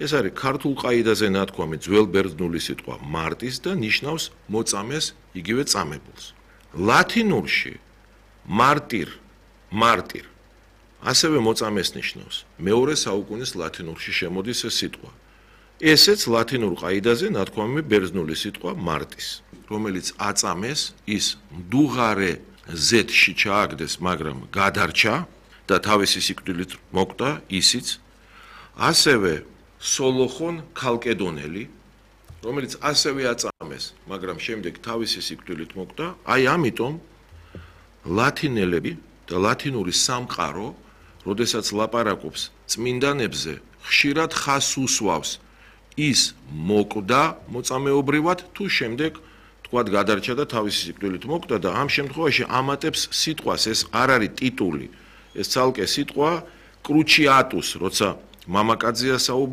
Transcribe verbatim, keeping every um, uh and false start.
ეს არის ქართულ ყაიდაზე ნათქვამი ძველ ბერძნული სიტყვა მარტის და ნიშნავს მოწამეს, იგივე წამებულს. ლათინურში მარტირ, მარტირ ასევე მოწამეს ნიშნავს. მეორე საუკუნის ლათინურში შემოდის ეს სიტყვა. ესეც ლათინურ ყაიდაზე ნათქვამი ბერძნული სიტყვა მარტის, რომელიც აწამეს, ის მდუღარე ზეთში ჩააგდეს, მაგრამ გადარჩა და თავისი სიკვდილით მოკვდა ისიც. ასევე სოლოხონ ქალკედონელი, რომელიც ასევე აწამეს, მაგრამ შემდეგ თავისი სიკვდილით მოკვდა. აი ამიტომ ლათინელები და ლათინური სამყარო, როდესაც ლაპარაკობს წმინდანებზე, ხშირად ხას უსვავს ის მოკვდა მოწამეობრივად თუ შემდეგ თქვათ გადარჩა და თავისი სიკვდილით მოკვდა და ამ შემთხვევაში ამატებს სიტყვას, ეს არ არის ტიტული, ეს ცალკე სიტყვა კრუჩიატუს, როცა მამაკაცზეა საუბარი